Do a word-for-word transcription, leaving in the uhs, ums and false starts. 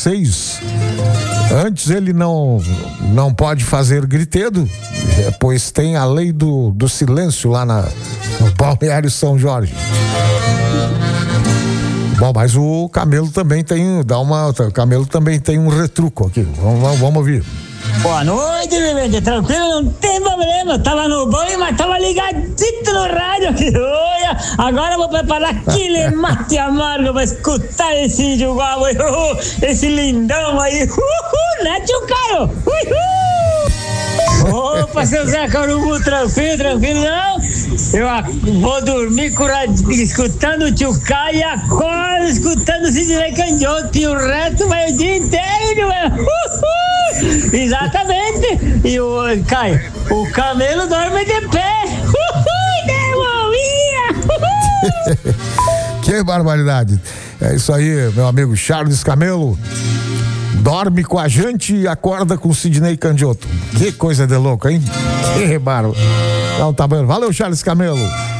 seis. Antes ele não, não pode fazer gritedo, pois tem a lei do, do silêncio lá na, no Balneário São Jorge. Bom, mas o Camelo também tem, dá uma, o Camelo também tem um retruco aqui. Vamos, vamos, vamos ouvir. Boa noite, bebê, tranquilo, não tem problema. Tava no banho, mas tava ligadito no rádio aqui. Olha, agora eu vou preparar aquele mate amargo pra escutar esse Juguaba, esse lindão aí. Uhul, né, tio Caio? Uhul! Opa, seu Zé Carubu, tranquilo, tranquilo, não? Eu a, vou dormir curado, escutando o tio Caio e acordo escutando o Sidney Candiotto e o resto vai o dia inteiro, uhul! Exatamente. E o Caio, o Camelo dorme de pé. Uhul, demolinha. Que barbaridade. É isso aí, meu amigo Charles Camelo. Dorme com a gente e acorda com o Sidney Candiotto. Que coisa de louco, hein? Que rebaro. Então tá bom. Valeu, Charles Camelo.